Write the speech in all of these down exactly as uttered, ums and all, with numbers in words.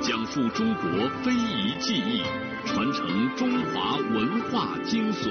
讲述中国非遗技艺，传承中华文化精髓。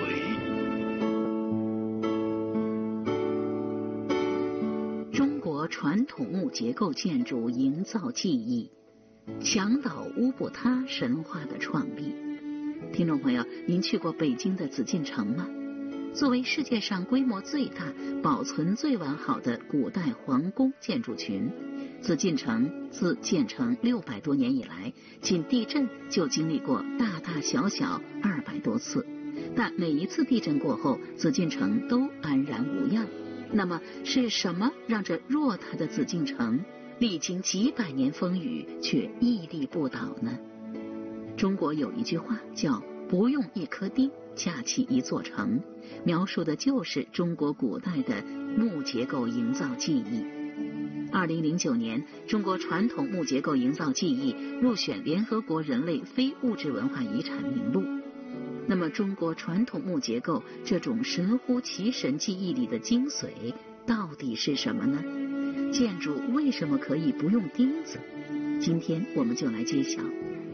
中国传统木结构建筑营造技艺，墙倒乌布他神话的创立。听众朋友，您去过北京的紫禁城吗？作为世界上规模最大、保存最完好的古代皇宫建筑群，紫禁城自建成六百多年以来，仅地震就经历过大大小小二百多次，但每一次地震过后，紫禁城都安然无恙。那么是什么让这偌大的紫禁城历经几百年风雨却屹立不倒呢？中国有一句话叫不用一颗钉架起一座城，描述的就是中国古代的木结构营造技艺。二零零九年，中国传统木结构营造技艺入选联合国人类非物质文化遗产名录。那么中国传统木结构这种神乎其神技艺里的精髓到底是什么呢？建筑为什么可以不用钉子？今天我们就来揭晓。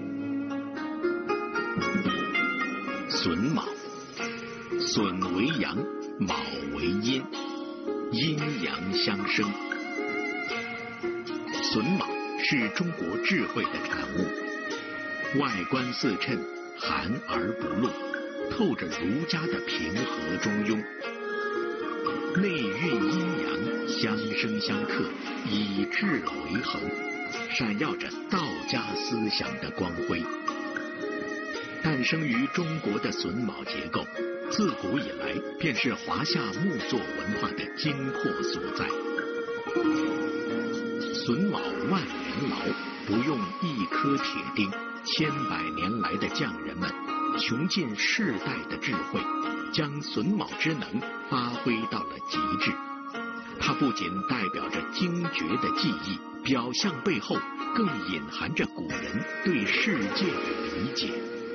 榫卯，榫为阳，卯为阴，阴阳相生。榫卯是中国智慧的产物，外观似衬，含而不露，透着儒家的平和中庸，内蕴阴阳，相生相克，以质为衡，闪耀着道家思想的光辉。诞生于中国的榫卯结构，自古以来便是华夏木作文化的精魄所在。榫卯万年劳，不用一颗铁钉，千百年来的匠人们穷尽世代的智慧，将榫卯之能发挥到了极致。它不仅代表着精绝的技艺，表象背后更隐含着古人对世界的理解。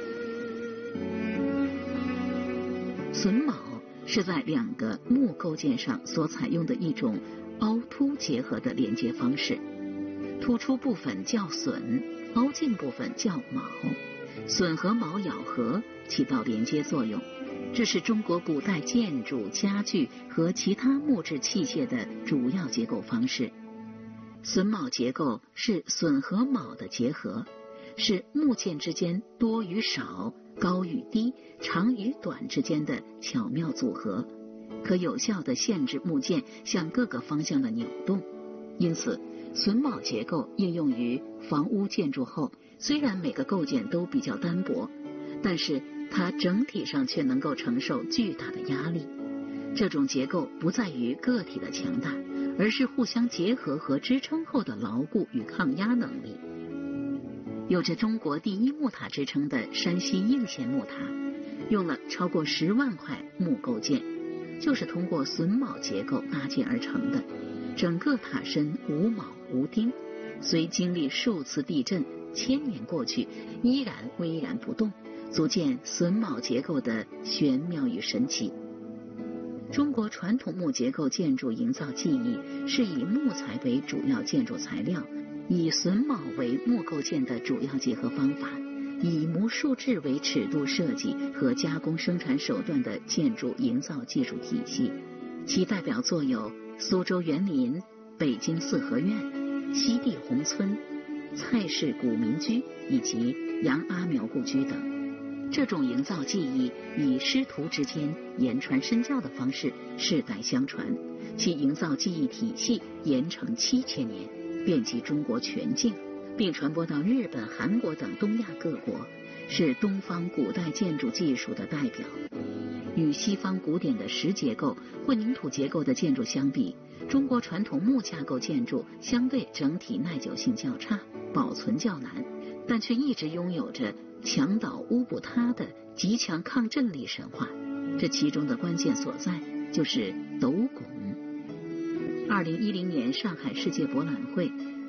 榫卯是在两个木构件上所采用的一种凹凸结合的连接方式，突出部分叫榫，凹进部分叫卯，榫和卯咬合起到连接作用。这是中国古代建筑、家具和其他木质器械的主要结构方式。榫卯结构是榫和卯的结合，是木件之间多与少、高与低、长与短之间的巧妙组合，可有效地限制木件向各个方向的扭动。因此，榫卯结构应用于房屋建筑后，虽然每个构件都比较单薄，但是它整体上却能够承受巨大的压力。这种结构不在于个体的强大，而是互相结合和支撑后的牢固与抗压能力。有着中国第一木塔之称的山西应县木塔，用了超过十万块木构件，就是通过榫卯结构搭建而成的。整个塔身无卯无钉，虽经历数次地震，千年过去依然巍然不动，足见榫卯结构的玄妙与神奇。中国传统木结构建筑营造技艺是以木材为主要建筑材料，以榫卯为木构件的主要结合方法，以模树制为尺度设计和加工生产手段的建筑营造技术体系。其代表作有苏州园林、北京四合院、西递宏村、蔡氏古民居以及杨阿苗故居等。这种营造技艺以师徒之间言传身教的方式世代相传，其营造技艺体系延承七千年，遍及中国全境，并传播到日本、韩国等东亚各国，是东方古代建筑技术的代表。与西方古典的石结构、混凝土结构的建筑相比，中国传统木架构建筑相对整体耐久性较差，保存较难，但却一直拥有着墙倒乌布他的极强抗震力神话。这其中的关键所在就是斗拱。二零一零年上海世界博览会